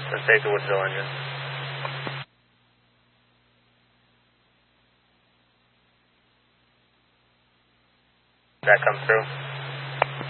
Let's take the Woodville engine. That come through?